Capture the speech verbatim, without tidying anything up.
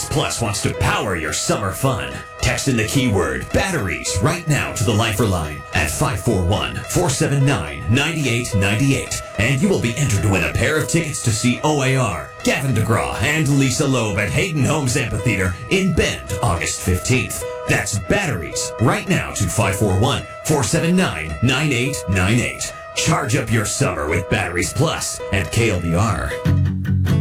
Batteries Plus wants to power your summer fun. Text in the keyword batteries right now to the Lifer line at five four one, four seven nine, nine eight nine eight, and you will be entered to win a pair of tickets to see O A R, Gavin DeGraw, and Lisa Loeb at Hayden Homes Amphitheater in Bend, August fifteenth. That's batteries right now to five four one, four seven nine, nine eight nine eight. Charge up your summer with Batteries Plus at K L B R.